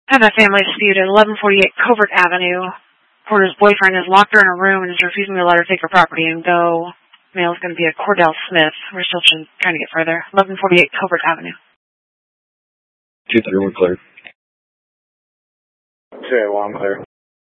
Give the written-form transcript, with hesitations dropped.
Have a family dispute at 1148 Covert Avenue. Porter's boyfriend has locked her in a room and is refusing to let her take her property and go. Mail is going to be a Cordell Smith. We're still trying to get further. 1148 Covert Avenue. 231 clear. 281 clear.